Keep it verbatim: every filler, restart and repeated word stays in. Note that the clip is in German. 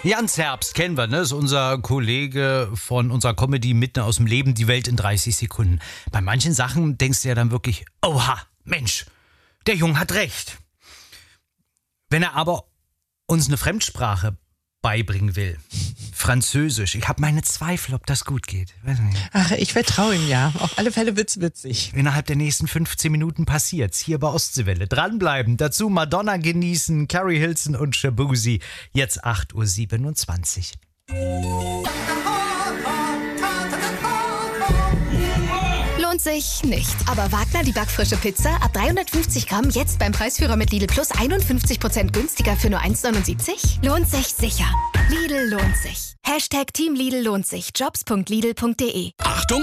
Jan Zerbst kennen wir, ne? Das ist unser Kollege von unserer Comedy Mitten aus dem Leben, die Welt in dreißig Sekunden. Bei manchen Sachen denkst du ja dann wirklich, oha, Mensch, der Junge hat recht. Wenn er aber uns eine Fremdsprache beibringen will, Französisch, ich habe meine Zweifel, ob das gut geht. Weiß nicht. Ach, ich vertraue ihm ja. Auf alle Fälle wird's witzig. Innerhalb der nächsten fünfzehn Minuten passiert's hier bei Ostseewelle. Dranbleiben, dazu Madonna genießen, Carrie Hilson und Shabuzi. Jetzt acht Uhr siebenundzwanzig. Lohnt sich nicht. Aber Wagner, die backfrische Pizza, ab dreihundertfünfzig Gramm, jetzt beim Preisführer mit Lidl Plus einundfünfzig Prozent günstiger für nur eins neunundsiebzig? Lohnt sich sicher. Lidl lohnt sich. Hashtag Team Lidl lohnt sich. Jobs punkt lidl punkt de. Achtung!